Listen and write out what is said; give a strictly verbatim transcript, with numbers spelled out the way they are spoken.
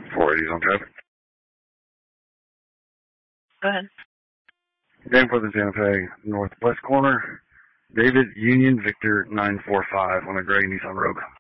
four eighties on traffic. Go ahead. Dan for the Santa Fe northwest corner. David Union Victor nine four five on a gray Nissan Rogue.